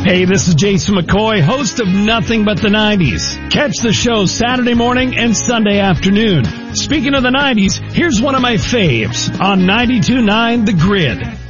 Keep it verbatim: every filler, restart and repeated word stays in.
Hey, this is Jason McCoy, host of Nothing But the nineties. Catch the show Saturday morning and Sunday afternoon. Speaking of the nineties, here's one of my faves on ninety-two point nine The Grid.